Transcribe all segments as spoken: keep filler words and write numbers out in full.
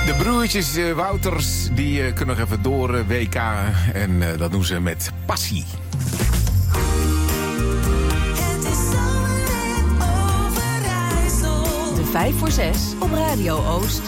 De broertjes uh, Wouters, die uh, kunnen nog even door uh, W K. En uh, dat doen ze met passie. De vijf voor zes op Radio Oost.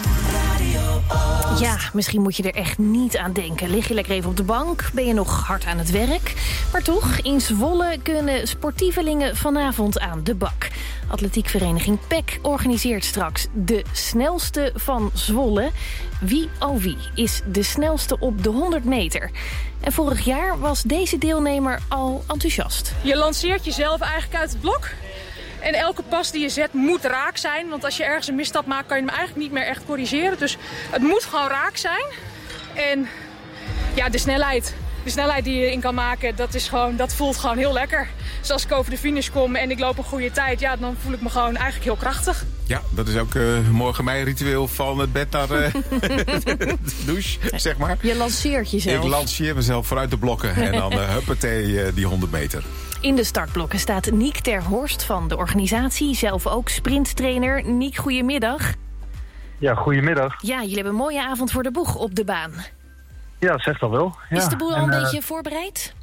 Ja, misschien moet je er echt niet aan denken. Lig je lekker even op de bank, ben je nog hard aan het werk. Maar toch, in Zwolle kunnen sportievelingen vanavond aan de bak. Atletiekvereniging P E C organiseert straks de snelste van Zwolle. Wie, oh wie, is de snelste op de honderd meter? En vorig jaar was deze deelnemer al enthousiast. Je lanceert jezelf eigenlijk uit het blok. En elke pas die je zet moet raak zijn. Want als je ergens een misstap maakt, kan je hem eigenlijk niet meer echt corrigeren. Dus het moet gewoon raak zijn. En ja, de snelheid. De snelheid die je in kan maken, dat, is gewoon, dat voelt gewoon heel lekker. Dus als ik over de finish kom en ik loop een goede tijd, ja, dan voel ik me gewoon eigenlijk heel krachtig. Ja, dat is ook uh, morgen mijn ritueel van het bed naar uh, de douche, zeg maar. Je lanceert jezelf. Ik lanceer mezelf vooruit de blokken en dan uh, huppatee uh, die honderd meter. In de startblokken staat Niek ter Horst van de organisatie, zelf ook sprinttrainer. Niek, goedemiddag. Ja, goedemiddag. Ja, jullie hebben een mooie avond voor de boeg op de baan. Ja, dat zegt al wel. Ja. Is de boel al en, een uh, beetje voorbereid?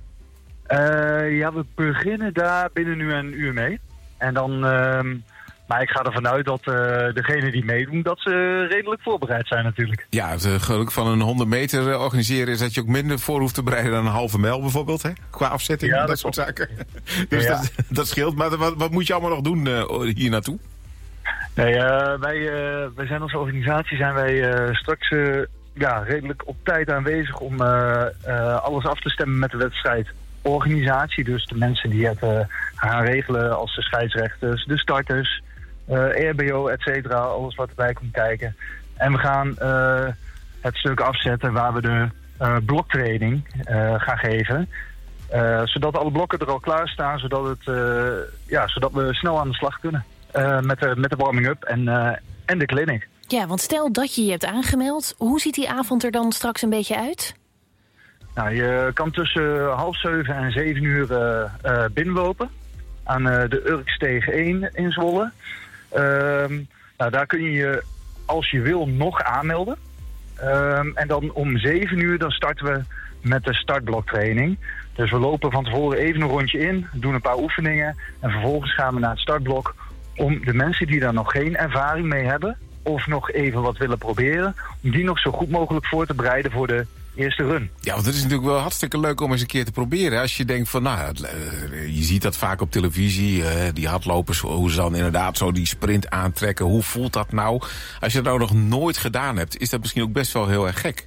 Uh, ja, we beginnen daar binnen nu een uur mee. En dan, uh, maar ik ga ervan uit dat uh, degenen die meedoen, dat ze redelijk voorbereid zijn natuurlijk. Ja, het geluk van een honderd meter uh, organiseren is dat je ook minder voor hoeft te bereiden dan een halve mijl bijvoorbeeld, hè? Qua afzetting en ja, dat, dat soort zaken. Dus ja. dat, dat scheelt. Maar wat, wat moet je allemaal nog doen uh, hier naartoe? Nee, uh, wij, uh, wij zijn als organisatie zijn wij uh, straks uh, ja, redelijk op tijd aanwezig om uh, uh, alles af te stemmen met de wedstrijd. Organisatie, dus de mensen die het uh, gaan regelen als de scheidsrechters, de starters, uh, R B O, et cetera, alles wat erbij komt kijken. En we gaan uh, het stuk afzetten waar we de uh, bloktraining uh, gaan geven. Uh, zodat alle blokken er al klaar staan, zodat, het, uh, ja, zodat we snel aan de slag kunnen. Uh, met, de, met de warming-up en, uh, en de clinic. Ja, want stel dat je je hebt aangemeld, hoe ziet die avond er dan straks een beetje uit? Nou, je kan tussen half zeven en zeven uur uh, uh, binnenlopen aan uh, de Urksteeg één in Zwolle. Uh, nou, daar kun je je, als je wil, nog aanmelden. Uh, en dan om zeven uur dan starten we met de startbloktraining. Dus we lopen van tevoren even een rondje in, doen een paar oefeningen en vervolgens gaan we naar het startblok om de mensen die daar nog geen ervaring mee hebben of nog even wat willen proberen, om die nog zo goed mogelijk voor te bereiden voor de eerste run. Ja, want het is natuurlijk wel hartstikke leuk om eens een keer te proberen. Als je denkt van, nou, je ziet dat vaak op televisie, die hardlopers, hoe ze dan inderdaad zo die sprint aantrekken. Hoe voelt dat nou? Als je dat nou nog nooit gedaan hebt, is dat misschien ook best wel heel erg gek.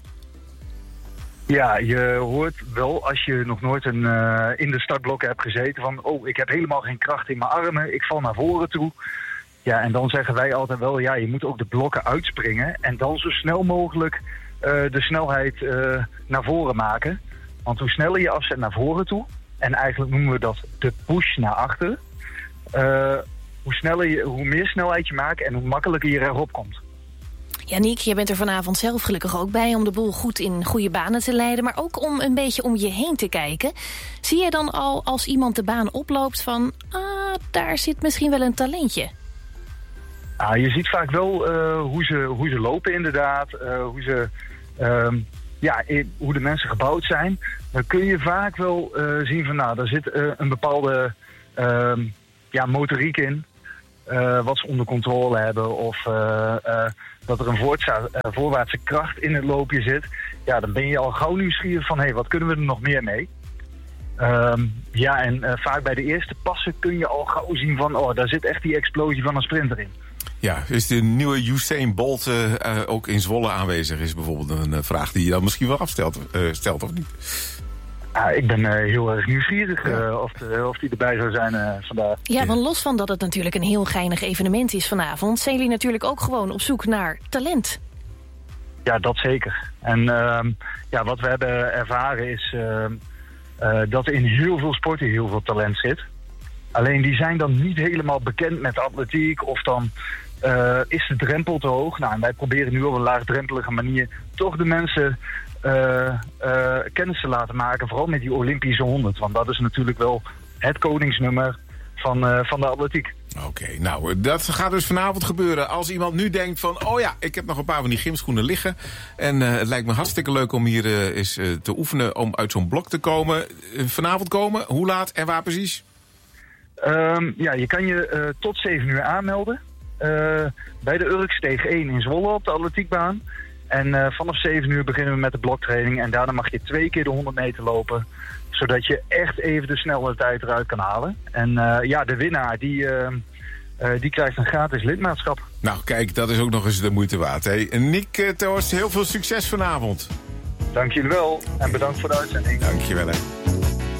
Ja, je hoort wel als je nog nooit een, uh, in de startblokken hebt gezeten van, oh, ik heb helemaal geen kracht in mijn armen, ik val naar voren toe. Ja, en dan zeggen wij altijd wel, ja, je moet ook de blokken uitspringen en dan zo snel mogelijk uh, de snelheid uh, naar voren maken. Want hoe sneller je afzet naar voren toe, en eigenlijk noemen we dat de push naar achteren, uh, hoe, sneller je, hoe meer snelheid je maakt en hoe makkelijker je erop komt. Janiek, je bent er vanavond zelf gelukkig ook bij om de boel goed in goede banen te leiden, maar ook om een beetje om je heen te kijken. Zie je dan al als iemand de baan oploopt van, ah, daar zit misschien wel een talentje? Nou, je ziet vaak wel uh, hoe, ze, hoe ze lopen inderdaad, uh, hoe, ze, uh, ja, in, hoe de mensen gebouwd zijn. Dan kun je vaak wel uh, zien van, nou, daar zit uh, een bepaalde uh, ja, motoriek in, uh, wat ze onder controle hebben of uh, uh, dat er een voortza- uh, voorwaartse kracht in het loopje zit. Ja, dan ben je al gauw nieuwsgierig van, hé, hey, wat kunnen we er nog meer mee? Um, ja, en uh, vaak bij de eerste passen kun je al gauw zien van, oh, daar zit echt die explosie van een sprinter in. Ja, is de nieuwe Usain Bolt uh, uh, ook in Zwolle aanwezig? Is bijvoorbeeld een uh, vraag die je dan misschien wel afstelt, uh, stelt of niet? Ah, ik ben uh, heel erg nieuwsgierig uh, of, de, of die erbij zou zijn uh, vandaag. Ja, want los van dat het natuurlijk een heel geinig evenement is vanavond, zijn jullie natuurlijk ook gewoon op zoek naar talent. Ja, dat zeker. En uh, ja, wat we hebben ervaren is uh, uh, dat er in heel veel sporten heel veel talent zit. Alleen die zijn dan niet helemaal bekend met atletiek of dan uh, is de drempel te hoog. Nou, en wij proberen nu op een laagdrempelige manier toch de mensen uh, uh, kennis te laten maken. Vooral met die Olympische honderd. Want dat is natuurlijk wel het koningsnummer van, uh, van de atletiek. Oké, okay, nou, dat gaat dus vanavond gebeuren. Als iemand nu denkt van, oh ja, ik heb nog een paar van die gymschoenen liggen. En uh, het lijkt me hartstikke leuk om hier uh, eens uh, te oefenen om uit zo'n blok te komen. Uh, vanavond komen, hoe laat en waar precies? Um, ja, je kan je uh, tot zeven uur aanmelden. Uh, bij de Urksteeg één in Zwolle op de atletiekbaan. En uh, vanaf zeven uur beginnen we met de bloktraining. En daarna mag je twee keer de honderd meter lopen. Zodat je echt even de snelle tijd eruit kan halen. En uh, ja, de winnaar die, uh, uh, die krijgt een gratis lidmaatschap. Nou kijk, dat is ook nog eens de moeite waard. Hè? Nick uh, Terhorst, heel veel succes vanavond. Dank jullie wel en bedankt voor de uitzending. Dank je wel hè.